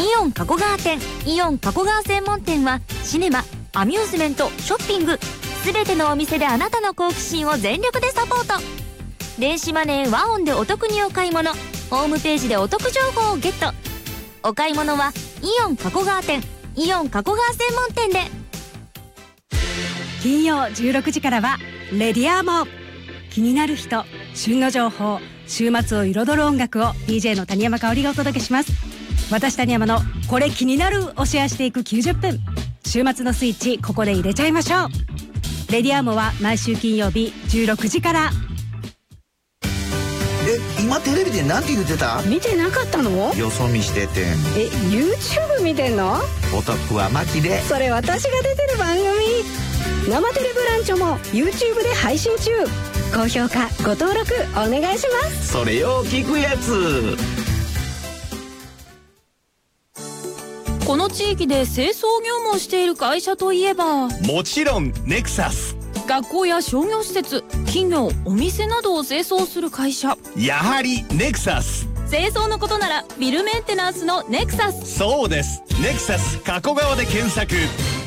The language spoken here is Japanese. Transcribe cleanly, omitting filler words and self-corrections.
イオン加古川店。イオン加古川専門店はシネマ、アミューズメント、ショッピング、全てのお店であなたの好奇心を全力でサポート。電子マネーワオンでお得にお買い物、ホームページでお得情報をゲット。お買い物はイオン加古川店、イオン加古川専門店で。 金曜16時からはレディアーモ。気になる人、旬の情報、週末を彩る音楽を DJ の谷山香織がお届けします。私谷山のこれ気になるをシェアしていく90分。週末のスイッチここで入れちゃいましょう。レディアーモは毎週金曜日16時から。 今テレビでなんて言ってた？ 見てなかったの？ よそ見してて。 YouTube 見てんの？ お得は巻きで。 それ私が出てる番組。生テレブランチョも YouTube で配信中。高評価ご登録お願いします。 それよ聞くやつ。 この地域で清掃業務をしている会社といえば、 もちろんネクサス。 学校や商業施設、企業、お店などを清掃する会社。 やはりネクサス。 清掃のことならビルメンテナンスのネクサス。 そうです。ネクサス加古川で検索。